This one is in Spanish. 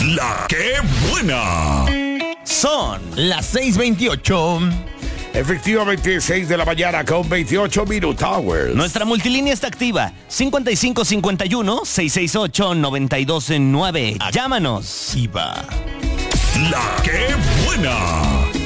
La que buena. Son las 6:28. Efectivamente, 6 de la mañana con 28 minutos. Nuestra multilínea está activa. 5551-668-929. Llámanos. La que buena.